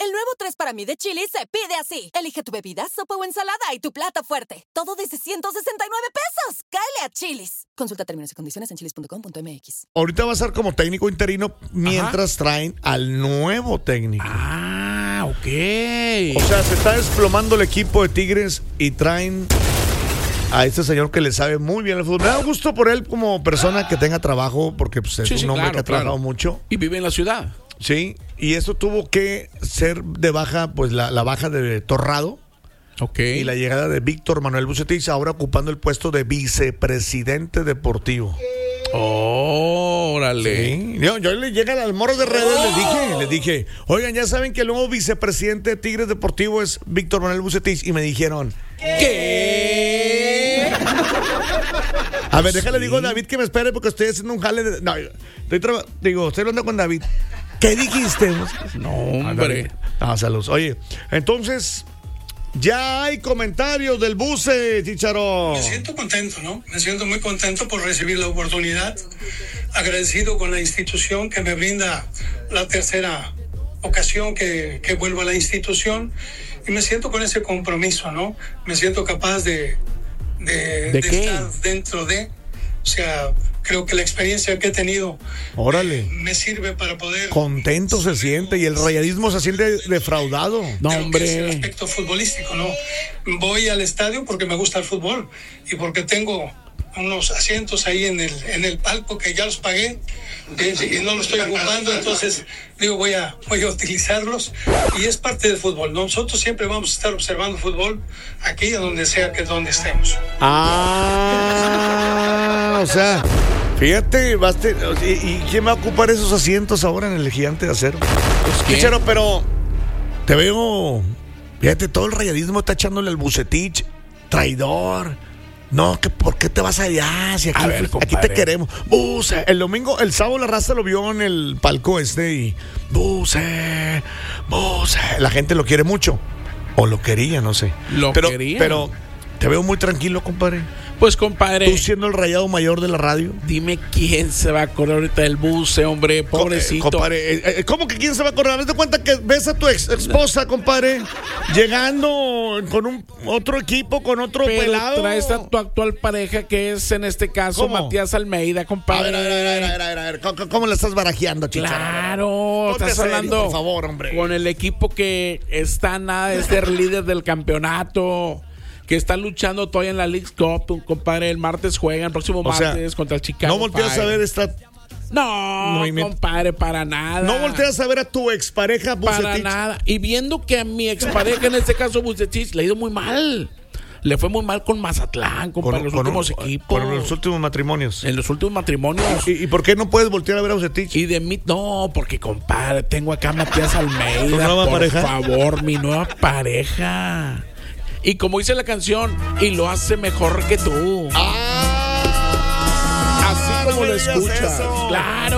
El nuevo 3 para mí de Chili's se pide así. Elige tu bebida, sopa o ensalada y tu plato fuerte. Todo desde 169 pesos. ¡Cáele a Chili's! Consulta términos y condiciones en chili's.com.mx. Ahorita va a ser como técnico interino mientras traen al nuevo técnico. Ah, ok. O sea, se está desplomando el equipo de Tigres y traen a este señor que le sabe muy bien el fútbol. Me da gusto por él como persona que tenga trabajo, porque pues, es un hombre que ha trabajado mucho. Y vive en la ciudad. Sí, y esto tuvo que ser de baja, pues la baja de Torrado. Ok. Y la llegada de Víctor Manuel Vucetich, ahora ocupando el puesto de vicepresidente deportivo. Órale. Sí. Yo le llegué al morro de redes, les dije, oigan, ya saben que el nuevo vicepresidente de Tigres Deportivo es Víctor Manuel Vucetich, y me dijeron, ¿qué? A ver, déjale, digo a David que me espere porque estoy haciendo un jale de... No, estoy hablando con David. ¿Qué dijiste? No, hombre. Saludos. Oye, entonces... Ya hay comentarios del Buce, Chicharo. Me siento contento, ¿no? Me siento muy contento por recibir la oportunidad. Agradecido con la institución que me brinda la tercera ocasión que vuelvo a la institución. Y me siento con ese compromiso, ¿no? Me siento capaz de estar dentro de... O sea, creo que la experiencia que he tenido me sirve para poder... Contento se siente y el rayadismo se siente defraudado. No, hombre. Es el aspecto futbolístico, ¿no? Voy al estadio porque me gusta el fútbol y porque tengo unos asientos ahí en el palco que ya los pagué y no los estoy ocupando, entonces digo voy a utilizarlos y es parte del fútbol. Nosotros siempre vamos a estar observando fútbol aquí a donde sea que donde estemos. O sea, fíjate, ¿y quién va a ocupar esos asientos ahora en el Gigante de Acero? Chicharo, pero te veo, fíjate, todo el rayadismo está echándole al Vucetich, traidor. No, que ¿por qué te vas allá? Si aquí te queremos. Buce. El sábado la raza lo vio en el palco y Buce. La gente lo quiere mucho. O lo quería, no sé. Pero te veo muy tranquilo, compadre. Pues, compadre, tú siendo el rayado mayor de la radio. Dime quién se va a acordar ahorita del Buce, hombre, pobrecito. Compadre, ¿cómo que quién se va a acordar? ¿Ves de cuenta que ves a tu esposa, compadre, llegando con otro equipo, con otro pelado? Traes a tu actual pareja, que es en este caso Matías Almeida, compadre. A ver, ¿cómo la estás barajeando, Chicharo? Claro, estás hablando, por favor, hombre, con el equipo que está nada de ser líder del campeonato, que está luchando todavía en la League Cup, compadre. El martes juegan, el próximo martes contra el Chicago. No volteas a ver esta... No, compadre, para nada. No volteas a ver a tu expareja Vucetich. Para nada. Y viendo que a mi expareja, en este caso Vucetich, le ha ido muy mal. Le fue muy mal con Mazatlán, compadre, los últimos equipos. Con los últimos matrimonios. En los últimos matrimonios. ¿Y por qué no puedes voltear a ver a Vucetich? Y de mí, no, porque, compadre, tengo acá a Matías Almeida. ¿Tu nueva pareja? Por favor, mi nueva pareja. Y como dice la canción, y lo hace mejor que tú. Así como lo escuchas. Claro.